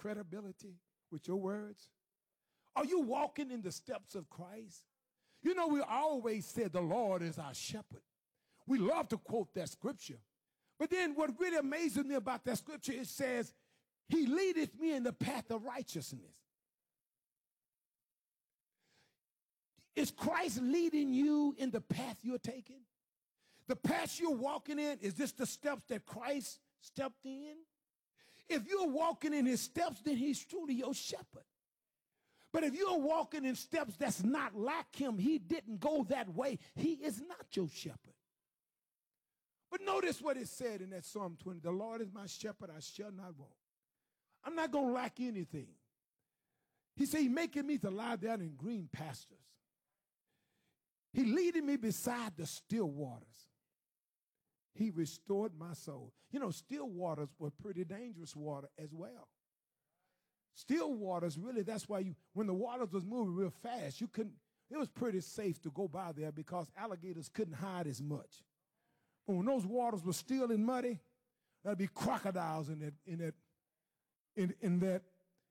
credibility with your words? Are you walking in the steps of Christ? You know, we always said the Lord is our shepherd. We love to quote that scripture. But then what really amazes me about that scripture, it says, he leadeth me in the path of righteousness. Is Christ leading you in the path you're taking? The path you're walking in, is this the steps that Christ stepped in? If you're walking in his steps, then he's truly your shepherd. But if you're walking in steps that's not like him, he didn't go that way, he is not your shepherd. But notice what it said in that Psalm 20. The Lord is my shepherd, I shall not want. I'm not going to lack anything. He said, he making me to lie down in green pastures. He leading me beside the still waters. He restored my soul. You know, still waters were pretty dangerous water as well. Still waters, really, that's why when the waters was moving real fast, it was pretty safe to go by there because alligators couldn't hide as much. But when those waters were still and muddy, there'd be crocodiles in that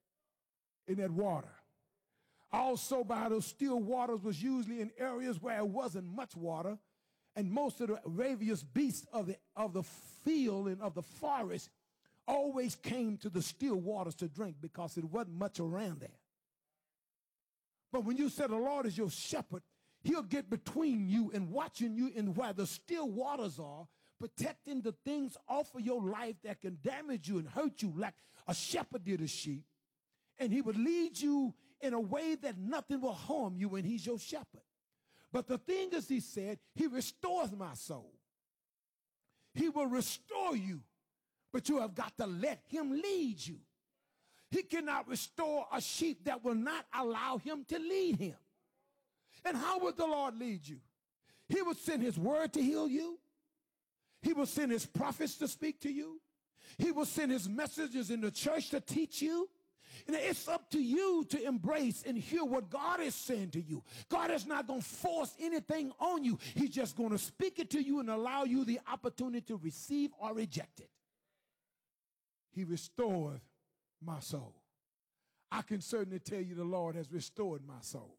water. Also, by those still waters was usually in areas where it wasn't much water, and most of the ravenous beasts of the field and of the forest always came to the still waters to drink because it wasn't much around there. But when you say the Lord is your shepherd, he'll get between you and watching you in where the still waters are, protecting the things off of your life that can damage you and hurt you like a shepherd did a sheep. And he would lead you in a way that nothing will harm you when he's your shepherd. But the thing is, he said, he restores my soul. He will restore you, but you have got to let him lead you. He cannot restore a sheep that will not allow him to lead him. And how would the Lord lead you? He would send his word to heal you. He will send his prophets to speak to you. He will send his messengers in the church to teach you. And it's up to you to embrace and hear what God is saying to you. God is not going to force anything on you. He's just going to speak it to you and allow you the opportunity to receive or reject it. He restored my soul. I can certainly tell you the Lord has restored my soul.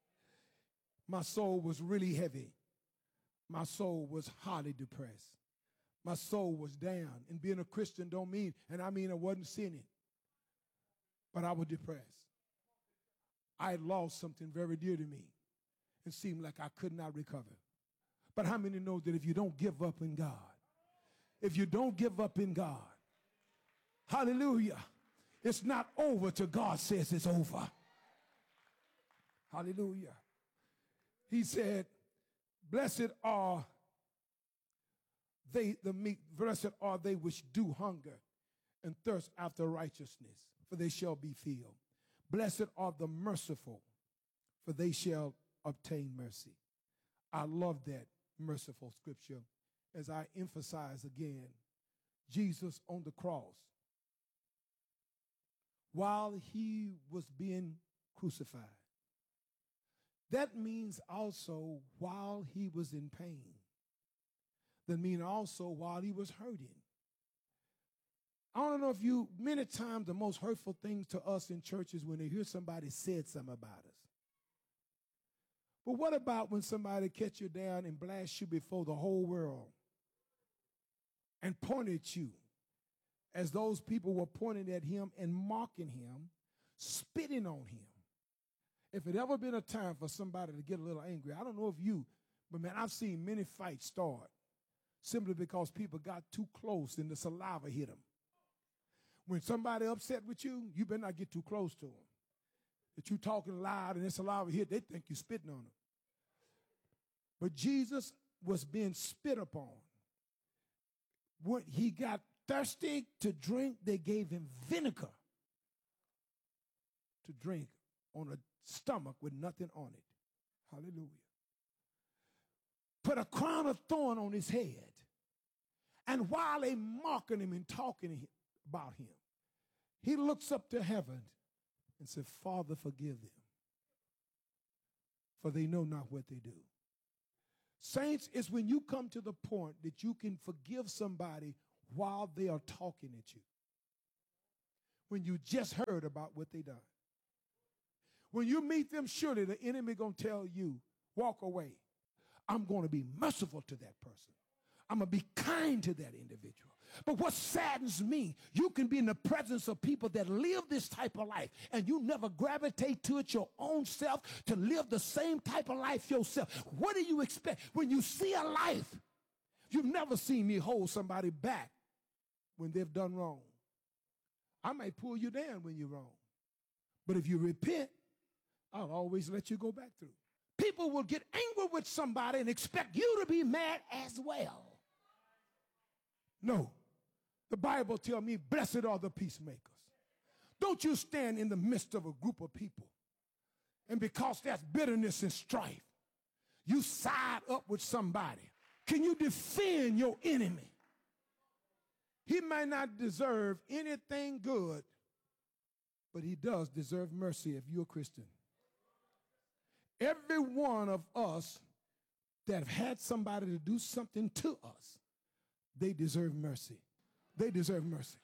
My soul was really heavy. My soul was highly depressed. My soul was down. And being a Christian don't mean, and I mean I wasn't sinning, but I was depressed. I had lost something very dear to me. It seemed like I could not recover. But how many know that if you don't give up in God, if you don't give up in God, hallelujah, it's not over till God says it's over. Hallelujah. He said, blessed are they, the meek, blessed are they which do hunger and thirst after righteousness, for they shall be filled. Blessed are the merciful, for they shall obtain mercy. I love that merciful scripture. As I emphasize again, Jesus on the cross, while he was being crucified, that means also while he was in pain. That means also while he was hurting. I don't know if many times the most hurtful things to us in churches when they hear somebody said something about us. But what about when somebody catch you down and blast you before the whole world and point at you as those people were pointing at him and mocking him, spitting on him? If it ever been a time for somebody to get a little angry, I don't know if you, but man, I've seen many fights start simply because people got too close and the saliva hit them. When somebody upset with you, you better not get too close to them. That you talking loud and the saliva hit, they think you spitting on them. But Jesus was being spit upon. When he got thirsty to drink, they gave him vinegar to drink on a stomach with nothing on it. Hallelujah. Put a crown of thorn on his head. And while they mocking him and talking about him, he looks up to heaven and said, Father, forgive them, for they know not what they do. Saints, it's when you come to the point that you can forgive somebody while they are talking at you. when you just heard about what they done. When you meet them, surely the enemy going to tell you, walk away. I'm going to be merciful to that person. I'm going to be kind to that individual. But what saddens me, you can be in the presence of people that live this type of life, and you never gravitate to it your own self to live the same type of life yourself. What do you expect? When you see a life, you've never seen me hold somebody back when they've done wrong. I might pull you down when you're wrong. But if you repent, I'll always let you go back through. People will get angry with somebody and expect you to be mad as well. No. The Bible tells me, blessed are the peacemakers. Don't you stand in the midst of a group of people, and because there's bitterness and strife, you side up with somebody. Can you defend your enemy? He might not deserve anything good, but he does deserve mercy if you're a Christian. Every one of us that have had somebody to do something to us, they deserve mercy. They deserve mercy.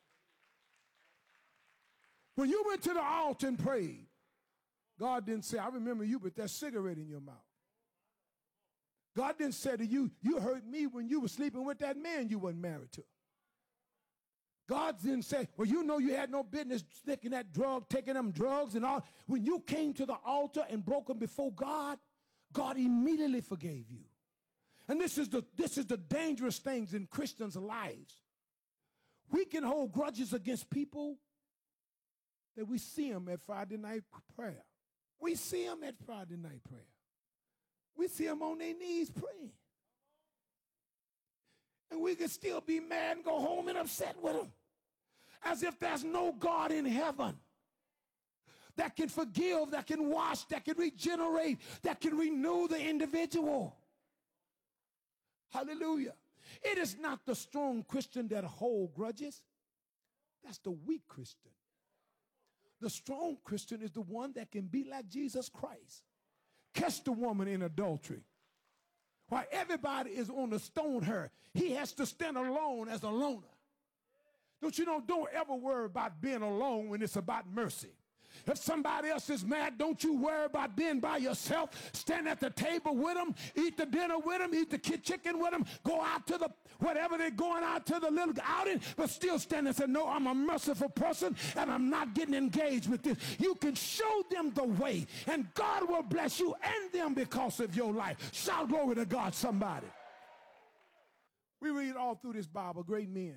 When you went to the altar and prayed, God didn't say, I remember you with that cigarette in your mouth. God didn't say to you, you hurt me when you were sleeping with that man you weren't married to. God didn't say, well, you know you had no business taking them drugs and all. When you came to the altar and broke them before God, God immediately forgave you. And this is the dangerous things in Christians' lives. We can hold grudges against people that we see them at Friday night prayer. We see them at Friday night prayer. We see them on their knees praying. And we can still be mad and go home and upset with them. As if there's no God in heaven that can forgive, that can wash, that can regenerate, that can renew the individual. Hallelujah. It is not the strong Christian that hold grudges. That's the weak Christian. The strong Christian is the one that can be like Jesus Christ. Catch the woman in adultery. While everybody is on to stone her, he has to stand alone as a loner. Don't ever worry about being alone when it's about mercy. If somebody else is mad, don't you worry about being by yourself. Stand at the table with them, eat the dinner with them, eat the chicken with them, go out to the, whatever they're going out to the little outing, but still stand and say, no, I'm a merciful person and I'm not getting engaged with this. You can show them the way and God will bless you and them because of your life. Shout glory to God, somebody. We read all through this Bible, great men.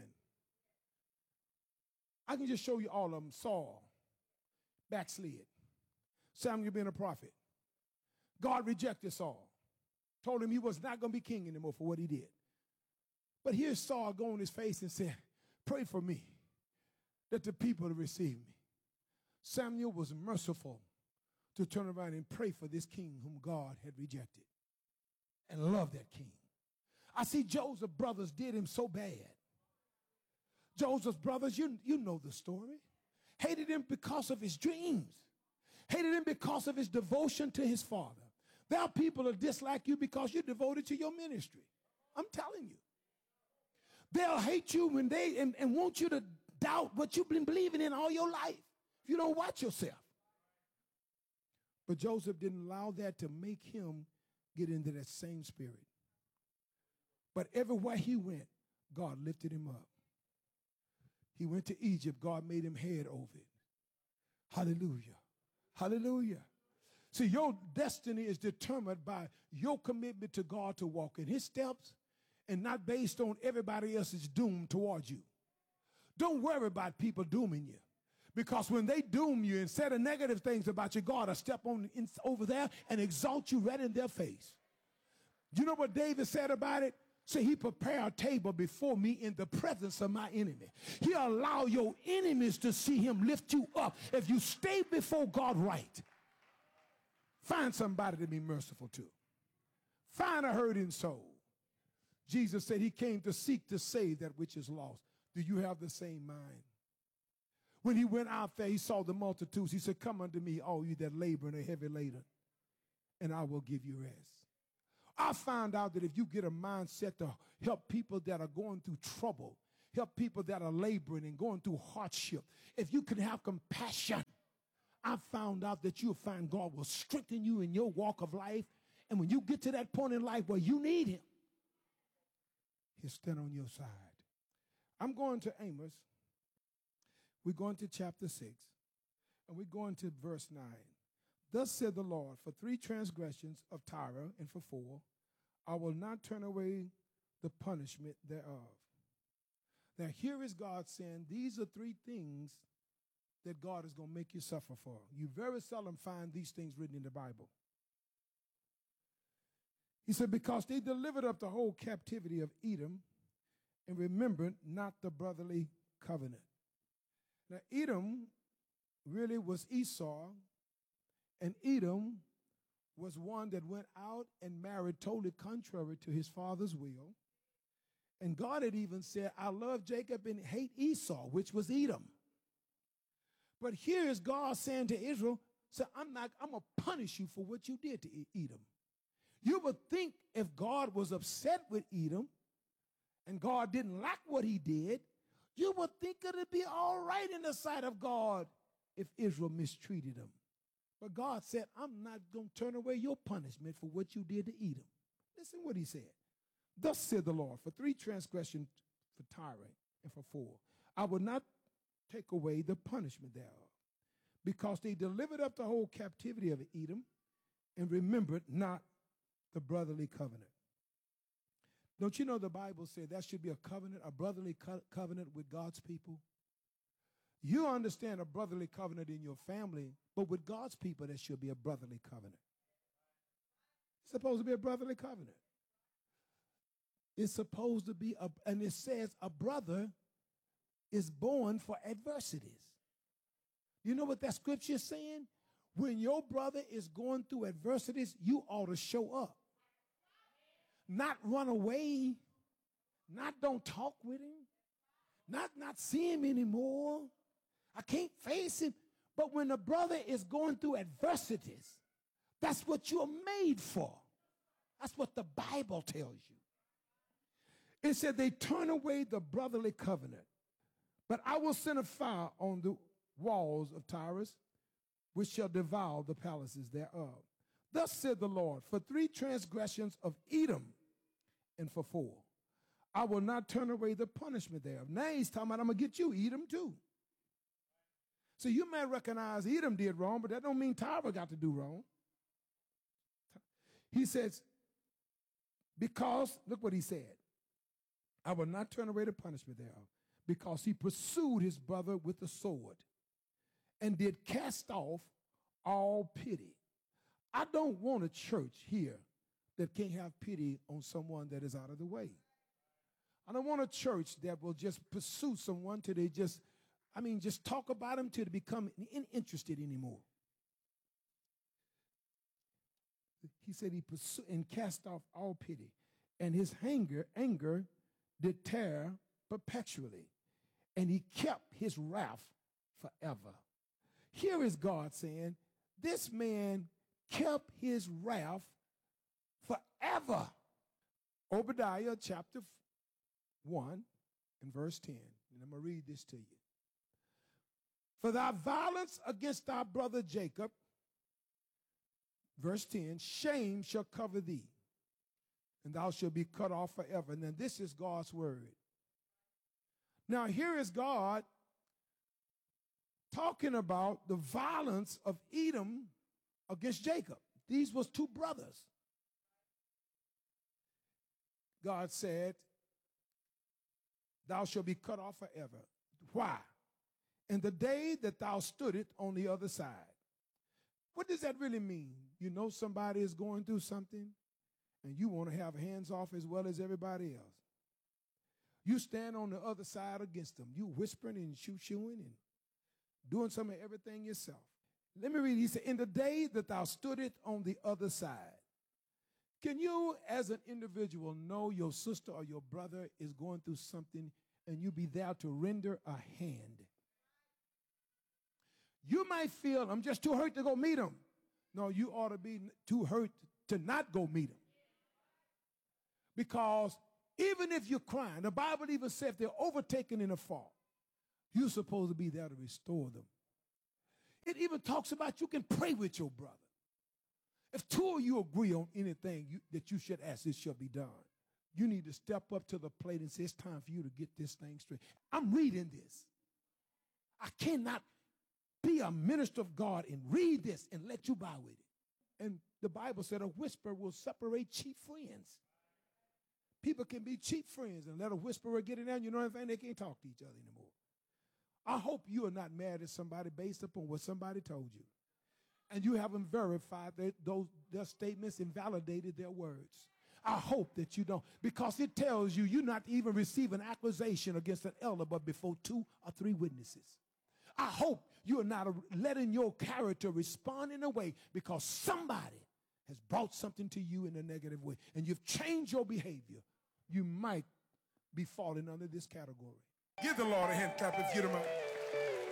I can just show you all of them. Saul backslid. Samuel being a prophet. God rejected Saul. Told him he was not going to be king anymore for what he did. But here's Saul go on his face and said, pray for me that the people receive me. Samuel was merciful to turn around and pray for this king whom God had rejected and loved that king. I see Joseph's brothers did him so bad. Joseph's brothers, you know the story. Hated him because of his dreams. Hated him because of his devotion to his father. There are people that dislike you because you're devoted to your ministry. I'm telling you. They'll hate you when and want you to doubt what you've been believing in all your life if you don't watch yourself. But Joseph didn't allow that to make him get into that same spirit. But everywhere he went, God lifted him up. He went to Egypt. God made him head over it. Hallelujah. Hallelujah. See, your destiny is determined by your commitment to God to walk in his steps and not based on everybody else's doom towards you. Don't worry about people dooming you. Because when they doom you and say the negative things about you, God will step on over there and exalt you right in their face. You know what David said about it? So he prepared a table before me in the presence of my enemy. He'll allow your enemies to see him lift you up if you stay before God right. Find somebody to be merciful to. Find a hurting soul. Jesus said he came to seek to save that which is lost. Do you have the same mind? When he went out there, he saw the multitudes. He said, come unto me, all you that labor and are heavy laden, and I will give you rest. I found out that if you get a mindset to help people that are going through trouble, help people that are laboring and going through hardship, if you can have compassion, I found out that you'll find God will strengthen you in your walk of life. And when you get to that point in life where you need him, he'll stand on your side. I'm going to Amos. We're going to chapter 6, and we're going to verse 9. Thus said the Lord, for 3 transgressions of Tyre, and for 4, I will not turn away the punishment thereof. Now here is God saying these are 3 things that God is going to make you suffer for. You very seldom find these things written in the Bible. He said, because they delivered up the whole captivity of Edom and remembered not the brotherly covenant. Now, Edom really was Esau, and Edom was one that went out and married totally contrary to his father's will. And God had even said, I love Jacob and hate Esau, which was Edom. But here is God saying to Israel, so I'm going to punish you for what you did to Edom. You would think if God was upset with Edom and God didn't like what he did, you would think it would be all right in the sight of God if Israel mistreated him. But God said, I'm not going to turn away your punishment for what you did to Edom. Listen what he said. Thus said the Lord, for 3 transgressions for Tyre and for 4, I will not take away the punishment thereof, because they delivered up the whole captivity of Edom and remembered not the brotherly covenant. Don't you know the Bible said that should be a covenant, a brotherly covenant with God's people? You understand a brotherly covenant in your family, but with God's people, there should be a brotherly covenant. It's supposed to be a brotherly covenant. It's supposed to be, and it says a brother is born for adversities. You know what that scripture is saying? When your brother is going through adversities, you ought to show up. Not run away, not don't talk with him, not see him anymore. I can't face him. But when a brother is going through adversities, that's what you're made for. That's what the Bible tells you. It said they turn away the brotherly covenant, but I will send a fire on the walls of Tyrus, which shall devour the palaces thereof. Thus said the Lord, for 3 transgressions of Edom, and for 4, I will not turn away the punishment thereof. Now he's talking about I'm going to get you, Edom, too. So you may recognize Edom did wrong, but that don't mean Tyre got to do wrong. He says, because, look what he said, I will not turn away the punishment thereof, because he pursued his brother with the sword and did cast off all pity. I don't want a church here that can't have pity on someone that is out of the way. I don't want a church that will just pursue someone till they just talk about them till they become uninterested anymore. He said he pursued and cast off all pity, and his anger did tear perpetually, and he kept his wrath forever. Here is God saying, this man kept his wrath forever. Obadiah chapter 1 and verse 10. And I'm going to read this to you. For thy violence against thy brother Jacob, verse 10, shame shall cover thee, and thou shalt be cut off forever. And then this is God's word. Now here is God talking about the violence of Edom against Jacob. These was 2 brothers. God said, thou shalt be cut off forever. Why? In the day that thou stoodest on the other side. What does that really mean? You know somebody is going through something, and you want to have hands off as well as everybody else. You stand on the other side against them. You whispering and shoo-shooing and doing some of everything yourself. Let me read. He said, in the day that thou stoodest on the other side. Can you, as an individual, know your sister or your brother is going through something and you be there to render a hand? You might feel, I'm just too hurt to go meet him. No, you ought to be too hurt to not go meet him. Because Even if you're crying, the Bible even says if they're overtaken in a fault, you're supposed to be there to restore them. It even talks about you can pray with your brother. If two of you agree on anything that you should ask, it shall be done. You need to step up to the plate and say, it's time for you to get this thing straight. I'm reading this. I cannot be a minister of God and read this and let you by with it. And the Bible said a whisper will separate cheap friends. People can be cheap friends and let a whisperer get in there, and you know anything, they can't talk to each other anymore. I hope you are not mad at somebody based upon what somebody told you. And you haven't verified their statements and validated their words. I hope that you don't, because it tells you you're not even receiving accusation against an elder but before 2 or 3 witnesses. I hope you are not letting your character respond in a way because somebody has brought something to you in a negative way and you've changed your behavior. You might be falling under this category. Give the Lord a hand clap if you don't mind.